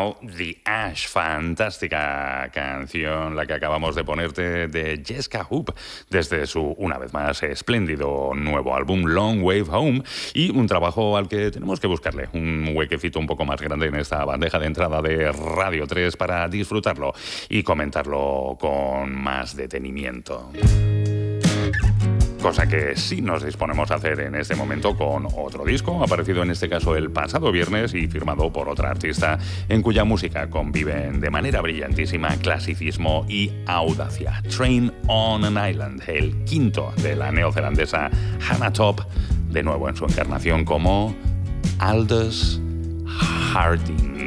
Now the Ash, fantástica canción la que acabamos de ponerte de Jessica Hoop desde su, una vez más, espléndido nuevo álbum Long Wave Home, y un trabajo al que tenemos que buscarle un huequecito un poco más grande en esta bandeja de entrada de Radio 3 para disfrutarlo y comentarlo con más detenimiento. Cosa que sí nos disponemos a hacer en este momento con otro disco, aparecido en este caso el pasado viernes y firmado por otra artista en cuya música conviven de manera brillantísima clasicismo y audacia. Train on an Island, el quinto de la neozelandesa Hannah Top, de nuevo en su encarnación como Aldous Harding.